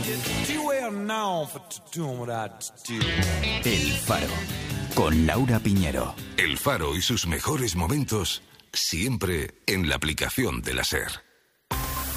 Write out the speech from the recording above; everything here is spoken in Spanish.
El Faro, con Laura Piñero. El Faro y sus mejores momentos, siempre en la aplicación de la SER.